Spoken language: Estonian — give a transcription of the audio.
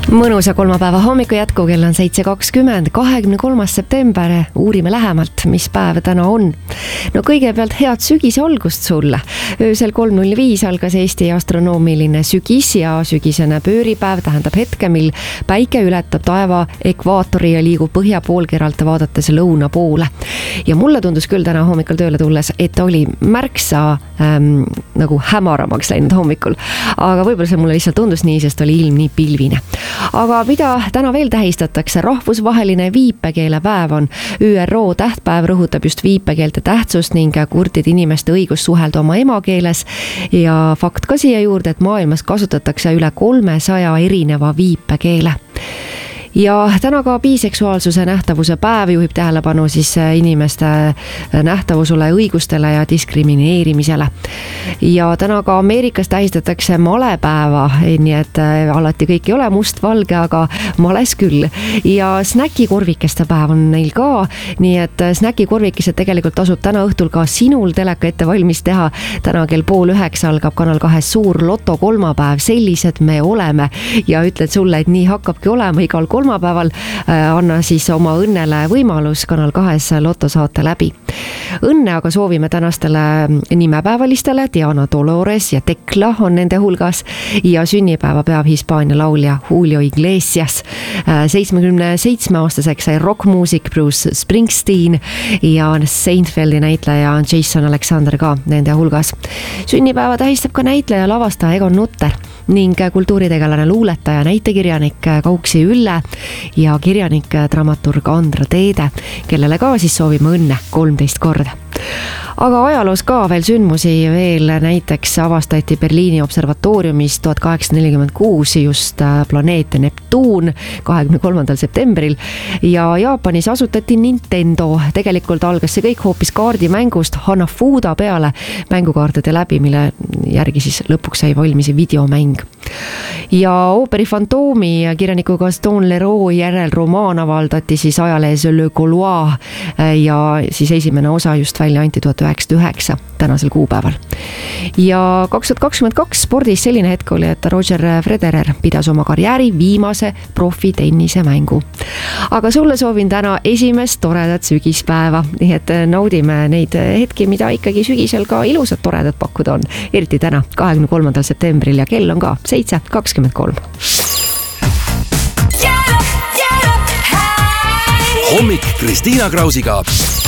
Mõnusa kolmapäeva hommiku jätku, kell on 7.20, 23. september. Uurime lähemalt, mis päev täna on. No kõigepealt head sügise algust sulle. Öösel 3.05 algas Eesti astronoomiline sügis ja sügisene pööripäev tähendab hetke, mil päike ületab taeva ekvaatori ja liigub põhja poolkeralt vaadates lõuna poole. Ja mulle tundus küll täna hommikul tööle tulles, et oli märksa nagu hämaramaks läinud hommikul. Aga võib-olla see mulle lihtsalt tundus nii, sest oli ilm nii pilvine. Aga mida täna veel tähistatakse? Rahvusvaheline viipekeelepäev on. ÜRO tähtpäev rõhutab just viipekeelte tähtsust ning kurtide inimeste õigus suhelda oma emakeeles. Ja fakt ka siia juurde, et maailmas kasutatakse üle 300 erineva viipekeele. Ja täna ka biseksuaalsuse nähtavuse päev juhib tähelepanu siis inimeste nähtavusele, õigustele ja diskrimineerimisele. Ja täna ka Ameerikas tähistatakse malepäeva, nii et alati kõik ei ole mustvalge, aga males küll. Ja snäkikorvikeste päev on neil ka, nii et snäkikorvikesed tegelikult tasub täna õhtul ka sinul teleka ette valmis teha. Täna kell 8:30 algab Kanal 2 suur loto kolmapäev, sellised me oleme ja ütled sulle, et nii hakkabki olema igal kolmapäeval. Anna siis oma õnnele võimalus Kanal 2 lotosaate läbi. Õnne aga soovime tänastele nimepäevalistele. Diana Dolores ja Tekla on nende hulgas ja sünnipäeva peab Hispaania laulja Julio Iglesias. 77-aastaseks sai rockmuusik Bruce Springsteen ja Seinfeldi näitleja Jason Alexander ka nende hulgas. Sünnipäeva tähistab ka näitleja lavastaja Egon Nutter ning kultuuritegelane luuletaja näitekirjanik Kauksi Ülle ja kirjanik dramaturg Andra Teede, kellele ka siis soovime õnne 13 korda. Aga ajaloos ka veel sündmusi veel, näiteks avastati Berliini observatooriumis 1846 just planeet Neptuun 23. septembril ja Jaapanis asutati Nintendo. Tegelikult algas see kõik hoopis kaardimängust Hanafuda peale mängukaartide läbi, mille järgi siis lõpuks sai valmis videomäng. Ja ooperi Fantoomi kirjaniku Gaston Leroux järel romaan avaldati siis ajalehes Le Gaulois ja siis esimene osa just välja anti 1909 tänasel kuupäeval. Ja 2022 spordis selline hetk oli, et Roger Federer pidas oma karjääri viimase profitennise mängu. Aga sulle soovin täna esimest toredat sügispäeva, nii et naudime neid hetki, mida ikkagi sügisel ka ilusad toredad pakkuda on. Eriti täna 23. septembril ja kell on ka 7.23. Hommik Kristiina Krausiga.